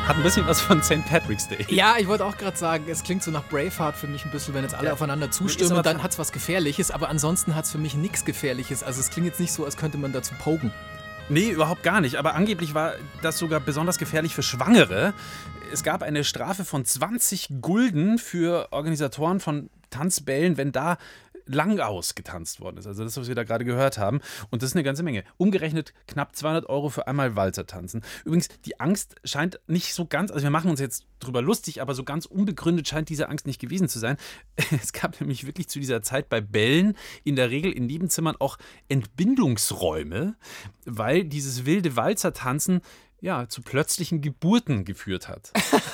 Hat ein bisschen was von St. Patrick's Day. Ja, ich wollte auch gerade sagen, es klingt so nach Braveheart für mich ein bisschen, wenn jetzt alle aufeinander zustürmen, dann hat es was Gefährliches, aber ansonsten hat es für mich nichts Gefährliches. Also es klingt jetzt nicht so, als könnte man dazu pogen. Nee, überhaupt gar nicht. Aber angeblich war das sogar besonders gefährlich für Schwangere. Es gab eine Strafe von 20 Gulden für Organisatoren von Tanzbällen, wenn da Langaus getanzt worden ist. Also das, was wir da gerade gehört haben. Und das ist eine ganze Menge. Umgerechnet knapp 200 € für einmal Walzer tanzen. Übrigens, die Angst scheint nicht so ganz, also wir machen uns jetzt drüber lustig, aber so ganz unbegründet scheint diese Angst nicht gewesen zu sein. Es gab nämlich wirklich zu dieser Zeit bei Bällen in der Regel in Nebenzimmern auch Entbindungsräume, weil dieses wilde Walzertanzen zu plötzlichen Geburten geführt hat.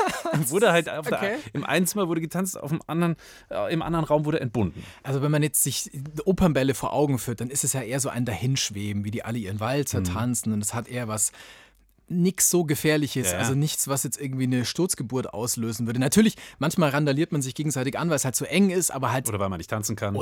Wurde halt im einen Zimmer wurde getanzt, im anderen Raum wurde entbunden. Also wenn man jetzt sich Opernbälle vor Augen führt, dann ist es ja eher so ein Dahinschweben, wie die alle ihren Walzer tanzen und es hat eher was nichts so Gefährliches, also nichts, was jetzt irgendwie eine Sturzgeburt auslösen würde. Natürlich, manchmal randaliert man sich gegenseitig an, weil es halt so eng ist, aber halt... Oder weil man nicht tanzen kann.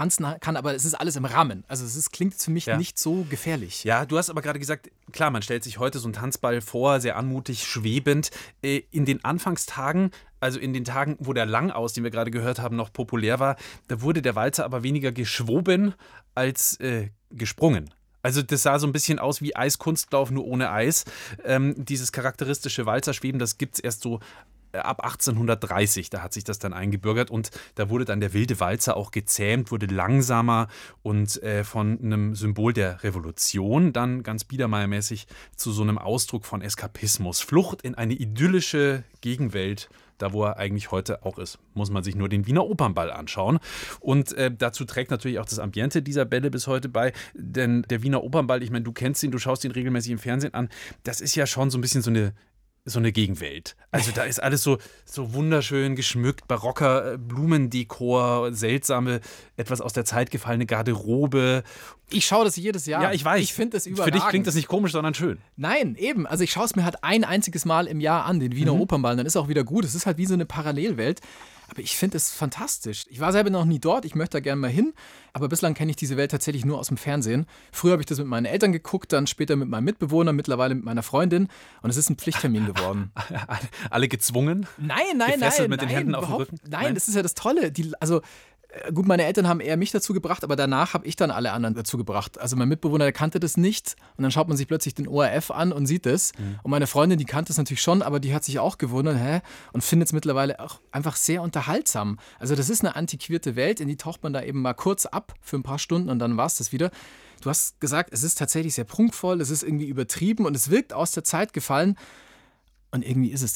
Aber es ist alles im Rahmen. Also klingt für mich nicht so gefährlich. Ja, du hast aber gerade gesagt, klar, man stellt sich heute so einen Tanzball vor, sehr anmutig, schwebend. In den Anfangstagen, also in den Tagen, wo der Langaus, den wir gerade gehört haben, noch populär war, da wurde der Walzer aber weniger geschwoben als gesprungen. Also das sah so ein bisschen aus wie Eiskunstlauf, nur ohne Eis. Dieses charakteristische Walzerschweben, das gibt es erst so ab 1830, da hat sich das dann eingebürgert und da wurde dann der wilde Walzer auch gezähmt, wurde langsamer und von einem Symbol der Revolution dann ganz biedermeiermäßig zu so einem Ausdruck von Eskapismus. Flucht in eine idyllische Gegenwelt, da wo er eigentlich heute auch ist. Muss man sich nur den Wiener Opernball anschauen. Und dazu trägt natürlich auch das Ambiente dieser Bälle bis heute bei. Denn der Wiener Opernball, ich meine, du kennst ihn, du schaust ihn regelmäßig im Fernsehen an, das ist ja schon so ein bisschen so eine Gegenwelt. Also da ist alles so wunderschön geschmückt, barocker Blumendekor, seltsame, etwas aus der Zeit gefallene Garderobe. Ich schaue das jedes Jahr. Ja, ich weiß. Ich finde das überragend. Für dich klingt das nicht komisch, sondern schön. Nein, eben. Also ich schaue es mir halt ein einziges Mal im Jahr an, den Wiener Opernball. Dann ist auch wieder gut. Es ist halt wie so eine Parallelwelt. Aber ich finde es fantastisch. Ich war selber noch nie dort, ich möchte da gerne mal hin, aber bislang kenne ich diese Welt tatsächlich nur aus dem Fernsehen. Früher habe ich das mit meinen Eltern geguckt, dann später mit meinem Mitbewohner, mittlerweile mit meiner Freundin und es ist ein Pflichttermin geworden. Alle gezwungen? Nein. Gefesselt mit den Händen auf dem Rücken? Nein, das ist ja das Tolle. Gut, meine Eltern haben eher mich dazu gebracht, aber danach habe ich dann alle anderen dazu gebracht. Also mein Mitbewohner, der kannte das nicht und dann schaut man sich plötzlich den ORF an und sieht es. Und meine Freundin, die kannte es natürlich schon, aber die hat sich auch gewundert, und findet es mittlerweile auch einfach sehr unterhaltsam. Also das ist eine antiquierte Welt, in die taucht man da eben mal kurz ab für ein paar Stunden und dann war es das wieder. Du hast gesagt, es ist tatsächlich sehr prunkvoll, es ist irgendwie übertrieben und es wirkt aus der Zeit gefallen und irgendwie ist es